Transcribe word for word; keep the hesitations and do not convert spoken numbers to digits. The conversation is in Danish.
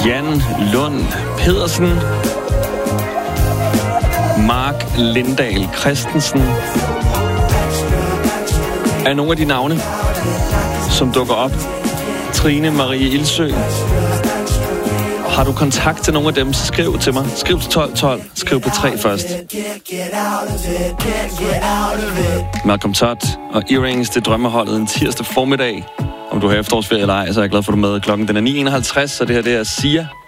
Jan Lund Pedersen, Mark Lindahl Christensen er nogle af de navne, som dukker op. Trine Marie Ildsø. Har du kontakt til nogle af dem, så skriv til mig. Skriv til tolv tolv. Skriv på tre først. Malcolm Todd og Earrings til drømmeholdet en tirsdag formiddag. Om du har efterårsferie eller ej, så er jeg glad for, at du er med. Klokken den er ni enoghalvtreds, så det her det er Sia